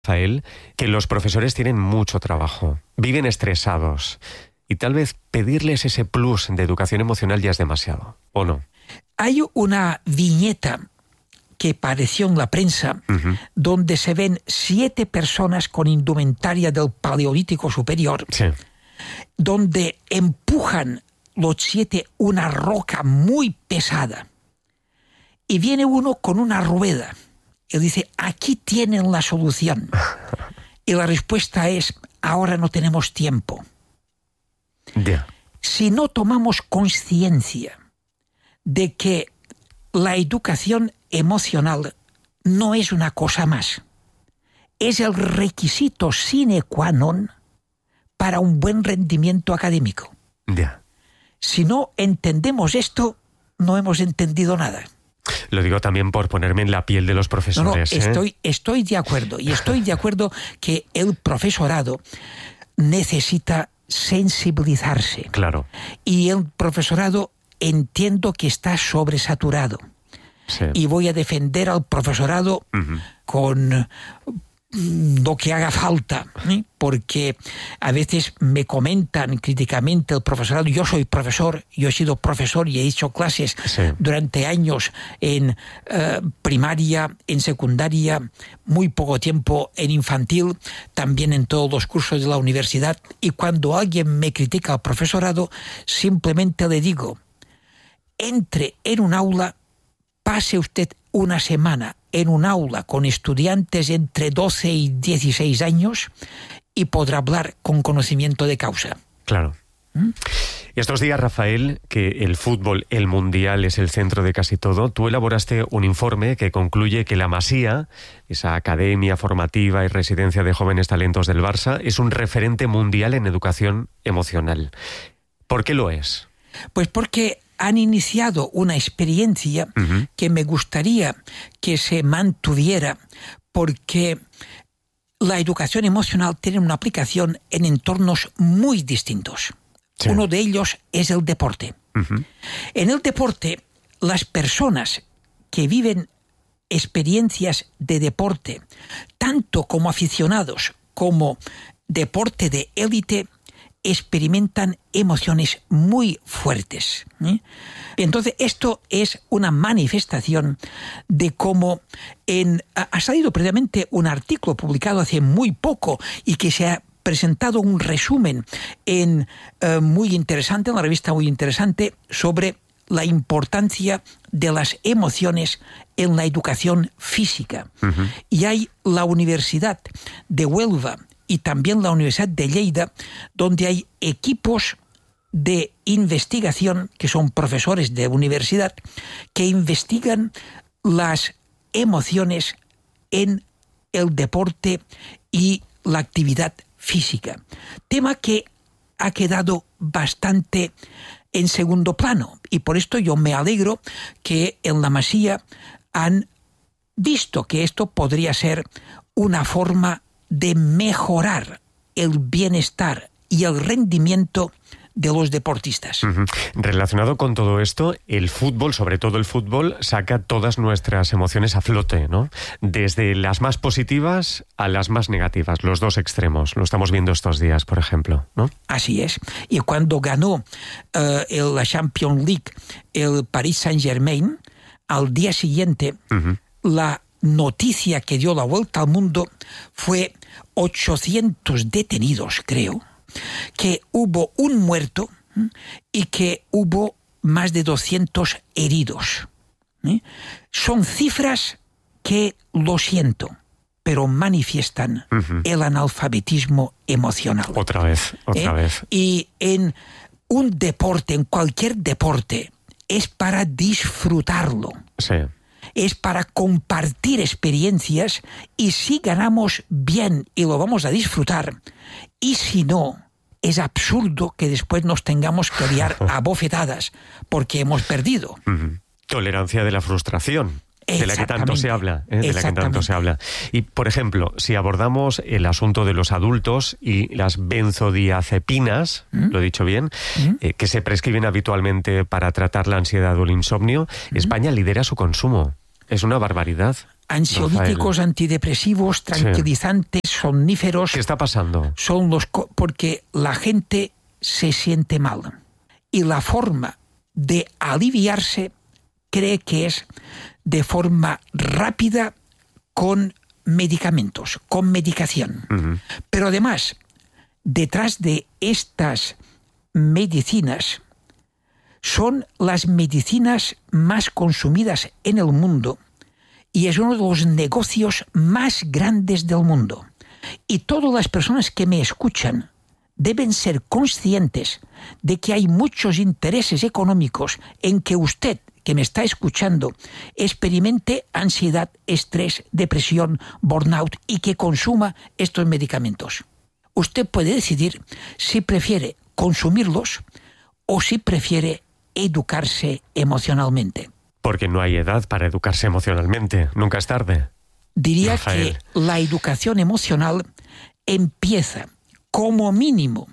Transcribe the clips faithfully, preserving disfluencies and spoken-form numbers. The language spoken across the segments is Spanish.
Rafael, que los profesores tienen mucho trabajo, viven estresados y tal vez pedirles ese plus de educación emocional ya es demasiado, ¿o no? Hay una viñeta que apareció en la prensa uh-huh. donde se ven siete personas con indumentaria del Paleolítico Superior, sí. donde empujan los siete una roca muy pesada y viene uno con una rueda. Él dice, aquí tienen la solución. Y la respuesta es, ahora no tenemos tiempo. Yeah. Si no tomamos conciencia de que la educación emocional no es una cosa más, es el requisito sine qua non para un buen rendimiento académico. Yeah. Si no entendemos esto, no hemos entendido nada. Lo digo también por ponerme en la piel de los profesores. No, no, ¿eh? estoy, estoy de acuerdo. Y estoy de acuerdo que el profesorado necesita sensibilizarse. Claro. Y el profesorado entiendo que está sobresaturado. Sí. Y voy a defender al profesorado uh-huh. con lo que haga falta, ¿eh? Porque a veces me comentan críticamente el profesorado. Yo soy profesor, yo he sido profesor y he hecho clases sí. durante años en uh, primaria, en secundaria, muy poco tiempo en infantil, también en todos los cursos de la universidad. Y cuando alguien me critica al profesorado, simplemente le digo, entre en un aula, pase usted una semana en un aula con estudiantes entre doce y dieciséis años y podrá hablar con conocimiento de causa. Claro. ¿Mm? Y estos días, Rafael, que el fútbol, el mundial, es el centro de casi todo, tú elaboraste un informe que concluye que la Masía, esa academia formativa y residencia de jóvenes talentos del Barça, es un referente mundial en educación emocional. ¿Por qué lo es? Pues porque han iniciado una experiencia uh-huh. que me gustaría que se mantuviera, porque la educación emocional tiene una aplicación en entornos muy distintos. Sí. Uno de ellos es el deporte. Uh-huh. En el deporte, las personas que viven experiencias de deporte, tanto como aficionados como deporte de élite, experimentan emociones muy fuertes. ¿eh? Entonces, esto es una manifestación de cómo en, ha salido previamente un artículo publicado hace muy poco y que se ha presentado un resumen en, uh, muy interesante, en una revista muy interesante, sobre la importancia de las emociones en la educación física. Uh-huh. Y hay la Universidad de Huelva y también la Universidad de Lleida, donde hay equipos de investigación, que son profesores de universidad, que investigan las emociones en el deporte y la actividad física. Tema que ha quedado bastante en segundo plano. Y por esto yo me alegro que en la Masía han visto que esto podría ser una forma de mejorar el bienestar y el rendimiento de los deportistas. Uh-huh. Relacionado con todo esto, el fútbol, sobre todo el fútbol, saca todas nuestras emociones a flote, ¿no? Desde las más positivas a las más negativas, los dos extremos. Lo estamos viendo estos días, por ejemplo, ¿no? Así es. Y cuando ganó uh, el, la Champions League el Paris Saint-Germain, al día siguiente, uh-huh. la noticia que dio la vuelta al mundo fue ochocientos detenidos, creo, que hubo un muerto y que hubo más de doscientos heridos. ¿Eh? Son cifras que, lo siento, pero manifiestan uh-huh. el analfabetismo emocional. Otra vez, otra ¿Eh? vez. Y en un deporte, en cualquier deporte, es para disfrutarlo. Sí. Es para compartir experiencias, y si ganamos bien y lo vamos a disfrutar, y si no, es absurdo que después nos tengamos que liar a bofetadas porque hemos perdido. Uh-huh. Tolerancia de la frustración, de la que tanto se habla, ¿eh? de la que tanto se habla. Y, por ejemplo, si abordamos el asunto de los adultos y las benzodiazepinas, ¿Mm? lo he dicho bien, ¿Mm? eh, que se prescriben habitualmente para tratar la ansiedad o el insomnio, ¿Mm? España lidera su consumo. Es una barbaridad. Ansiolíticos, Rafael. Antidepresivos, tranquilizantes, sí. somníferos. ¿Qué está pasando? Son los co- porque la gente se siente mal. Y la forma de aliviarse cree que es de forma rápida con medicamentos, con medicación. Uh-huh. Pero además, detrás de estas medicinas son las medicinas más consumidas en el mundo y es uno de los negocios más grandes del mundo. Y todas las personas que me escuchan deben ser conscientes de que hay muchos intereses económicos en que usted, que me está escuchando, experimente ansiedad, estrés, depresión, burnout y que consuma estos medicamentos. Usted puede decidir si prefiere consumirlos o si prefiere educarse emocionalmente. Porque no hay edad para educarse emocionalmente, nunca es tarde. Diría Rafael. que la educación emocional empieza como mínimo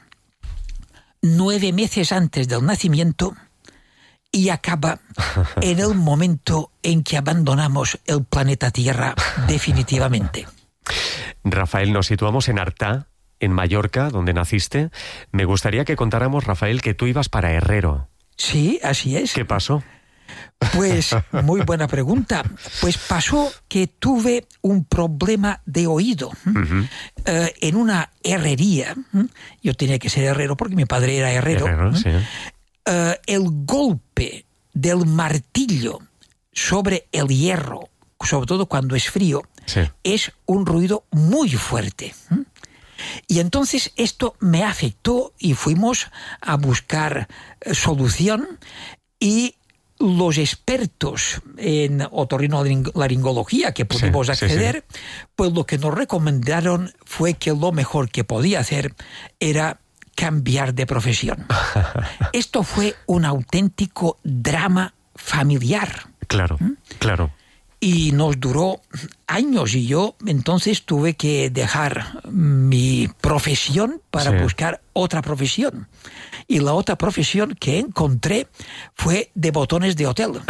nueve meses antes del nacimiento y acaba en el momento en que abandonamos el planeta Tierra definitivamente. Rafael, nos situamos en Artà, en Mallorca, donde naciste. Me gustaría que contáramos, Rafael, que tú ibas para Herrero. Sí, así es. ¿Qué pasó? Pues, muy buena pregunta. Pues pasó que tuve un problema de oído uh-huh. uh, en una herrería. Yo tenía que ser herrero porque mi padre era herrero. Herrero, sí. Uh, el golpe del martillo sobre el hierro, sobre todo cuando es frío, sí. es un ruido muy fuerte. Y entonces esto me afectó y fuimos a buscar solución y los expertos en otorrinolaringología que pudimos sí, acceder, sí, sí. pues lo que nos recomendaron fue que lo mejor que podía hacer era cambiar de profesión. Esto fue un auténtico drama familiar. Claro, ¿Mm? claro. Y nos duró años y yo entonces tuve que dejar mi profesión para sí. buscar otra profesión. Y la otra profesión que encontré fue de botones de hotel.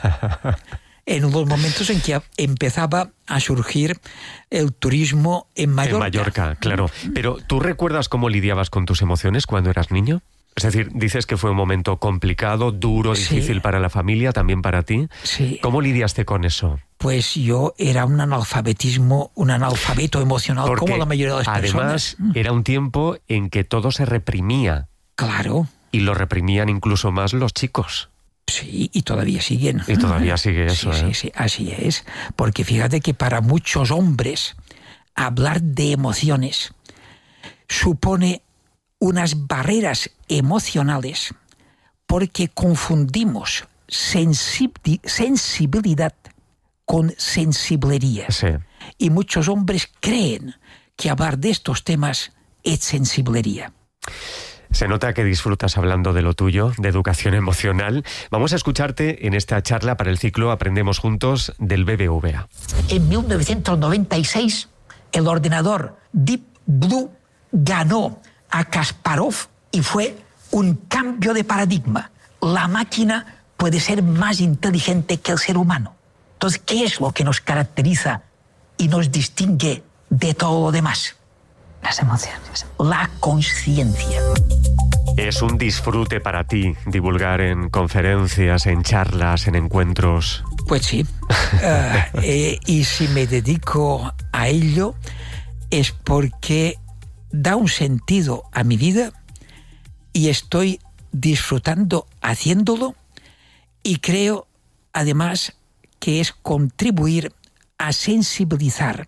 En los momentos en que empezaba a surgir el turismo en Mallorca. En Mallorca, claro. Pero ¿tú recuerdas cómo lidiabas con tus emociones cuando eras niño? Es decir, dices que fue un momento complicado, duro, difícil sí. para la familia, también para ti. Sí. ¿Cómo lidiaste con eso? Pues yo era un analfabetismo, un analfabeto emocional, Porque como la mayoría de las además, personas. Además, era un tiempo en que todo se reprimía. Claro. Y lo reprimían incluso más los chicos. Sí, y todavía siguen. Y todavía sigue eso, sí, ¿eh? Sí, sí, así es. Porque fíjate que para muchos hombres hablar de emociones supone unas barreras emocionales porque confundimos sensibil- sensibilidad con sensiblería. Sí. Y muchos hombres creen que hablar de estos temas es sensiblería. Se nota que disfrutas hablando de lo tuyo, de educación emocional. Vamos a escucharte en esta charla para el ciclo Aprendemos Juntos del B B V A. En mil novecientos noventa y seis, el ordenador Deep Blue ganó a Kasparov y fue un cambio de paradigma. La máquina puede ser más inteligente que el ser humano. Entonces, ¿qué es lo que nos caracteriza y nos distingue de todo lo demás? Las emociones. La conciencia. Es un disfrute para ti divulgar en conferencias, en charlas, en encuentros. Pues sí. uh, eh, y si me dedico a ello es porque da un sentido a mi vida y estoy disfrutando haciéndolo y creo además que es contribuir a sensibilizar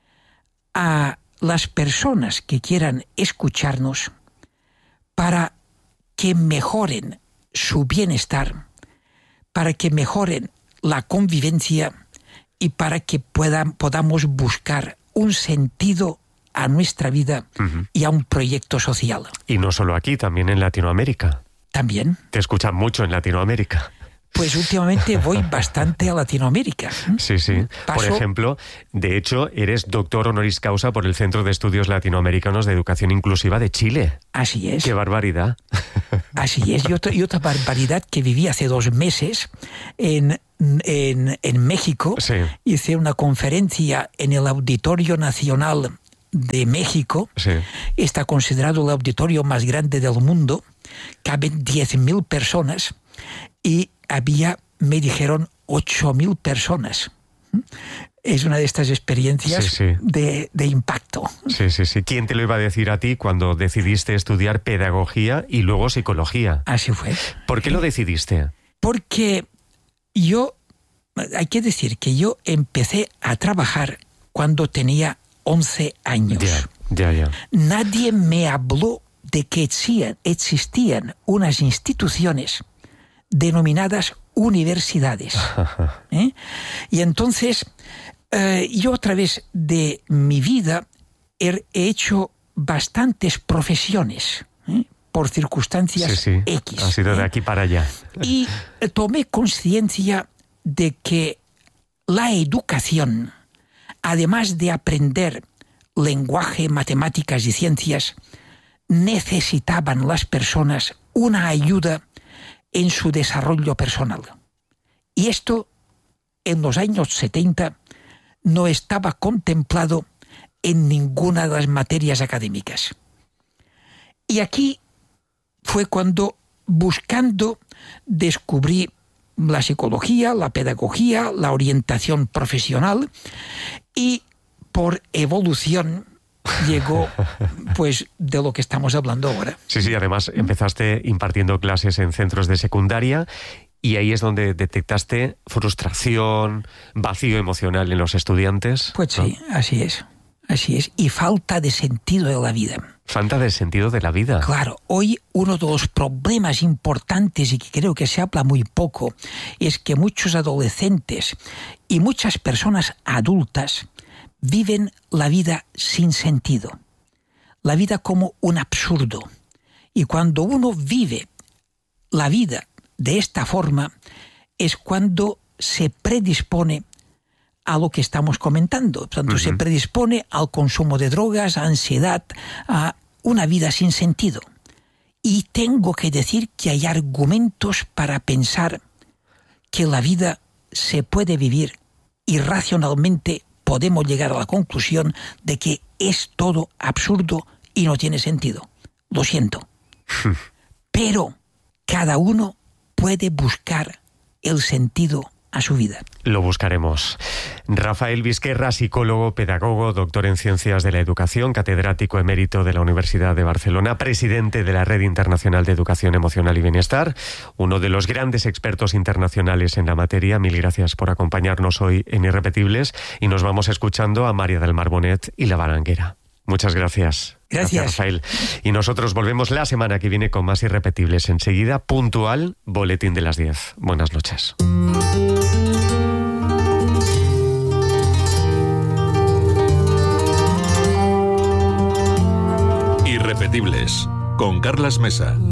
a las personas que quieran escucharnos para que mejoren su bienestar, para que mejoren la convivencia y para que puedan, podamos buscar un sentido a nuestra vida uh-huh. y a un proyecto social. Y no solo aquí, también en Latinoamérica. También. Te escuchan mucho en Latinoamérica. Pues últimamente voy bastante a Latinoamérica. Sí, sí. Paso... Por ejemplo, de hecho, eres doctor honoris causa por el Centro de Estudios Latinoamericanos de Educación Inclusiva de Chile. Así es. ¡Qué barbaridad! Así es. Y otra, y otra barbaridad que viví hace dos meses en, en, en México. Sí. Hice una conferencia en el Auditorio Nacional de México. Sí. Está considerado el auditorio más grande del mundo. Caben diez mil personas y había, me dijeron, ocho mil personas. Es una de estas experiencias sí, sí. De, de impacto. Sí, sí, sí. ¿Quién te lo iba a decir a ti cuando decidiste estudiar pedagogía y luego psicología? Así fue. ¿Por qué lo decidiste? Porque yo, hay que decir que yo empecé a trabajar cuando tenía once años. Ya, ya, ya. Nadie me habló de que existían, existían unas instituciones denominadas universidades. ¿Eh? Y entonces, eh, yo a través de mi vida he hecho bastantes profesiones, ¿eh? Por circunstancias sí, sí. X. Ha sido ¿eh? de aquí para allá. Y tomé conciencia de que la educación, además de aprender lenguaje, matemáticas y ciencias, necesitaban las personas una ayuda en su desarrollo personal. Y esto, en los años setenta, no estaba contemplado en ninguna de las materias académicas. Y aquí fue cuando, buscando, descubrí la psicología, la pedagogía, la orientación profesional, y por evolución llegó, pues, de lo que estamos hablando ahora. Sí, sí, además empezaste impartiendo clases en centros de secundaria y ahí es donde detectaste frustración, vacío emocional en los estudiantes. Pues sí, ¿no? así es, así es. Y falta de sentido de la vida. Falta de sentido de la vida. Claro, hoy uno de los problemas importantes y que creo que se habla muy poco es que muchos adolescentes y muchas personas adultas viven la vida sin sentido, la vida como un absurdo. Y cuando uno vive la vida de esta forma, es cuando se predispone a lo que estamos comentando. Por tanto, uh-huh. se predispone al consumo de drogas, a ansiedad, a una vida sin sentido. Y tengo que decir que hay argumentos para pensar que la vida se puede vivir y racionalmente podemos llegar a la conclusión de que es todo absurdo y no tiene sentido. Lo siento. Pero cada uno puede buscar el sentido a su vida. Lo buscaremos. Rafael Vizquerra, psicólogo, pedagogo, doctor en Ciencias de la Educación, catedrático emérito de la Universidad de Barcelona, presidente de la Red Internacional de Educación Emocional y Bienestar, uno de los grandes expertos internacionales en la materia. Mil gracias por acompañarnos hoy en Irrepetibles y nos vamos escuchando a María del Mar Bonet y La Baranguera. Muchas gracias. Gracias. Gracias, Rafael. Y nosotros volvemos la semana que viene con más Irrepetibles. Enseguida, puntual, boletín de las diez. Buenas noches. Irrepetibles, con Carlas Mesa.